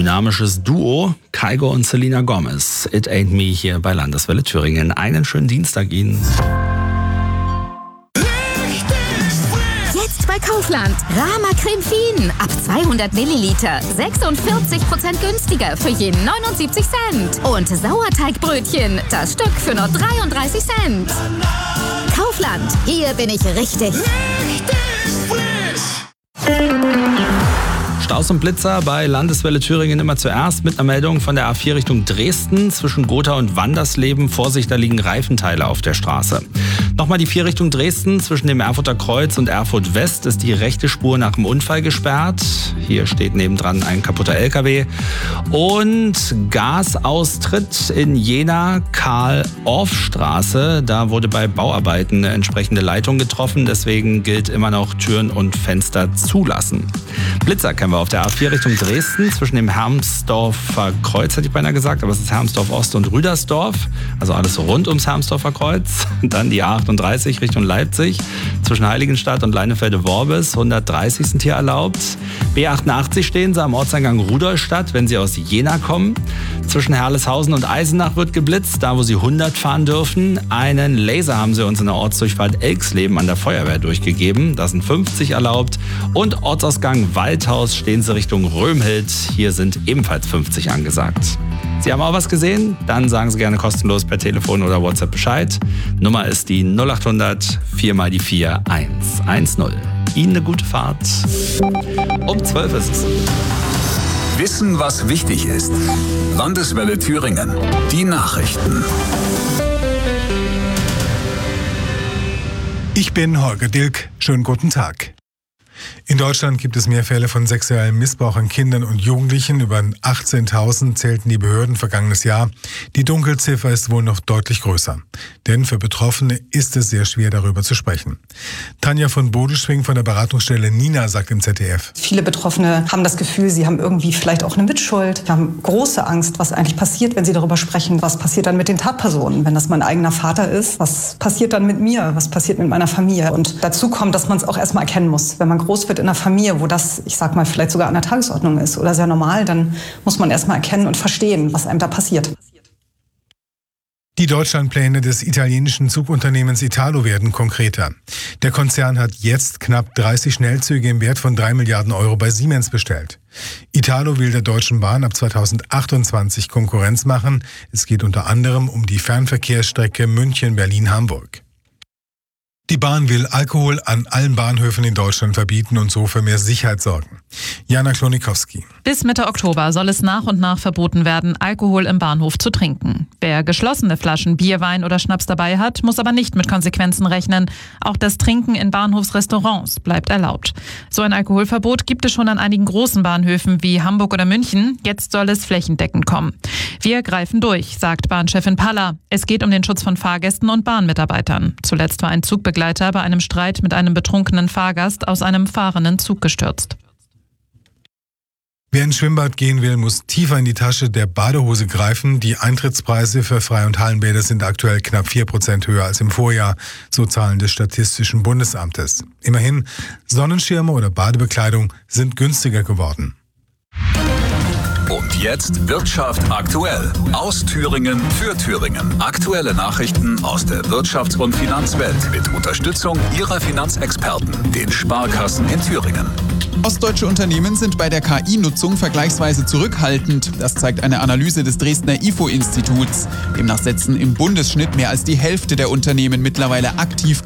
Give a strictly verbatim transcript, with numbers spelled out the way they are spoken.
Dynamisches Duo, Kygo und Selena Gomez. It Ain't Me hier bei Landeswelle Thüringen. Einen schönen Dienstag Ihnen. Jetzt bei Kaufland. Rama Creme Fien. Ab zweihundert Milliliter. sechsundvierzig Prozent günstiger für je neunundsiebzig Cent. Und Sauerteigbrötchen. Das Stück für nur dreiunddreißig Cent. Kaufland. Hier bin ich richtig. Staus und Blitzer bei Landeswelle Thüringen immer zuerst mit einer Meldung von der A vier Richtung Dresden. Zwischen Gotha und Wandersleben. Vorsicht, da liegen Reifenteile auf der Straße. Nochmal die vier Richtung Dresden. Zwischen dem Erfurter Kreuz und Erfurt West ist die rechte Spur nach dem Unfall gesperrt. Hier steht nebendran ein kaputter L K W. Und Gasaustritt in Jena, Karl-Orff-Straße. Da wurde bei Bauarbeiten eine entsprechende Leitung getroffen. Deswegen gilt immer noch Türen und Fenster zulassen. Blitzer kennen wir auf der A vier Richtung Dresden, zwischen dem Hermsdorfer Kreuz, hätte ich beinahe gesagt, aber es ist Hermsdorf Ost und Rüdersdorf, also alles rund ums Hermsdorfer Kreuz. Dann die A achtunddreißig Richtung Leipzig, zwischen Heiligenstadt und Leinefelde-Worbis, hundertdreißig sind hier erlaubt. B achtundachtzig stehen Sie am Ortseingang Rudolstadt, wenn Sie aus Jena kommen. Zwischen Herleshausen und Eisenach wird geblitzt, da wo Sie hundert fahren dürfen. Einen Laser haben Sie uns in der Ortsdurchfahrt Elxleben an der Feuerwehr durchgegeben, da sind fünfzig erlaubt. Und Ortsausgang Waldhaus stehen Sie Richtung Römhild, hier sind ebenfalls fünfzig angesagt. Sie haben auch was gesehen? Dann sagen Sie gerne kostenlos per Telefon oder WhatsApp Bescheid. Nummer ist die null achthundert vier mal die vier eins eins null. Ihnen eine gute Fahrt. Um zwölf ist es. Wissen, was wichtig ist. Landeswelle Thüringen. Die Nachrichten. Ich bin Holger Dilk. Schönen guten Tag. In Deutschland gibt es mehr Fälle von sexuellem Missbrauch an Kindern und Jugendlichen. Über achtzehntausend zählten die Behörden vergangenes Jahr. Die Dunkelziffer ist wohl noch deutlich größer. Denn für Betroffene ist es sehr schwer, darüber zu sprechen. Tanja von Bodeschwing von der Beratungsstelle Nina sagt im Z D F. Viele Betroffene haben das Gefühl, sie haben irgendwie vielleicht auch eine Mitschuld. Sie haben große Angst, was eigentlich passiert, wenn sie darüber sprechen. Was passiert dann mit den Tatpersonen, wenn das mein eigener Vater ist? Was passiert dann mit mir? Was passiert mit meiner Familie? Und dazu kommt, dass man es auch erstmal erkennen muss. Wenn man groß wird in einer Familie, wo das, ich sag mal, vielleicht sogar an der Tagesordnung ist oder sehr normal, dann muss man erstmal erkennen und verstehen, was einem da passiert. Die Deutschlandpläne des italienischen Zugunternehmens Italo werden konkreter. Der Konzern hat jetzt knapp dreißig Schnellzüge im Wert von drei Milliarden Euro bei Siemens bestellt. Italo will der Deutschen Bahn ab zweitausendachtundzwanzig Konkurrenz machen. Es geht unter anderem um die Fernverkehrsstrecke München-Berlin-Hamburg. Die Bahn will Alkohol an allen Bahnhöfen in Deutschland verbieten und so für mehr Sicherheit sorgen. Jana Klonikowski. Bis Mitte Oktober soll es nach und nach verboten werden, Alkohol im Bahnhof zu trinken. Wer geschlossene Flaschen Bier, Wein oder Schnaps dabei hat, muss aber nicht mit Konsequenzen rechnen. Auch das Trinken in Bahnhofsrestaurants bleibt erlaubt. So ein Alkoholverbot gibt es schon an einigen großen Bahnhöfen wie Hamburg oder München. Jetzt soll es flächendeckend kommen. Wir greifen durch, sagt Bahnchefin Paller. Es geht um den Schutz von Fahrgästen und Bahnmitarbeitern. Zuletzt war ein Zugbegleiter bei einem Streit mit einem betrunkenen Fahrgast aus einem fahrenden Zug gestürzt. Wer ins Schwimmbad gehen will, muss tiefer in die Tasche der Badehose greifen. Die Eintrittspreise für Freie- und Hallenbäder sind aktuell knapp vier Prozent höher als im Vorjahr, so Zahlen des Statistischen Bundesamtes. Immerhin, Sonnenschirme oder Badebekleidung sind günstiger geworden. Und jetzt Wirtschaft aktuell. Aus Thüringen für Thüringen. Aktuelle Nachrichten aus der Wirtschafts- und Finanzwelt mit Unterstützung Ihrer Finanzexperten, den Sparkassen in Thüringen. Ostdeutsche Unternehmen sind bei der K I-Nutzung vergleichsweise zurückhaltend. Das zeigt eine Analyse des Dresdner I F O-Instituts. Demnach setzen im Bundesschnitt mehr als die Hälfte der Unternehmen mittlerweile aktiv